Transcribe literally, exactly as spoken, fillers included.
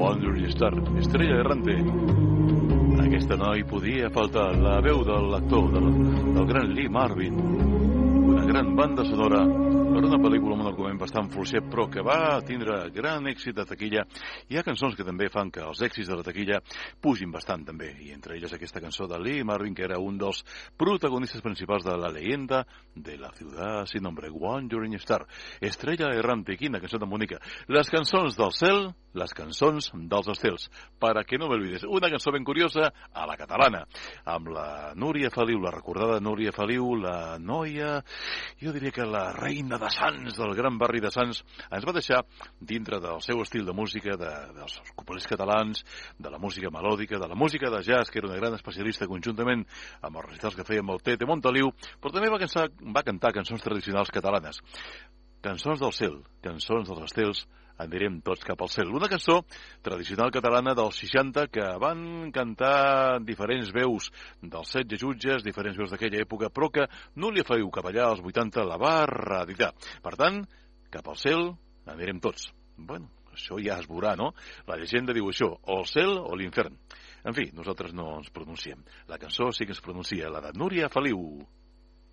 Wandering Star, estrella errante. Aquesta no hi podia faltar la veu de l'actor, del, del gran Lee Marvin. Una gran banda sonora per una pel·lícula amb un argument bastant fluixet, però que va tindre gran èxit de taquilla. Hi ha cançons que també fan que els èxits de la taquilla pugin bastant també, i entre elles aquesta cançó de Lee Marvin, que era un dels protagonistes principals de la leyenda de la ciutat sin nombre, Wandering Star, estrella errante. Quina cançó tan bonica. Les cançons del cel, les cançons dels estels, para que no m'olvides. Una cançó ben curiosa a la catalana, amb la Núria Feliu, la recordada Núria Feliu, la noia, jo diria que la reina de Sants, del gran barri de Sants, ens va deixar dintre del seu estil de música, de, dels copulers catalans, de la música melòdica, de la música de jazz, que era una gran especialista conjuntament amb els recitals que feia amb el Tete Montoliu, però també va, cansar, va cantar cançons tradicionals catalanes. Cançons del cel, cançons dels estels, anirem tots cap al cel. Una cançó tradicional catalana dels seixanta que van cantar diferents veus dels setze jutges, diferents veus d'aquella època, però que Núria Feliu cap allà als vuitanta la va reeditar. Per tant, cap al cel anirem tots. Bueno, això ja es veurà, no? La llegenda diu això, o el cel o l'infern. En fi, nosaltres no ens pronunciem. La cançó sí que es pronuncia, la de Núria Feliu.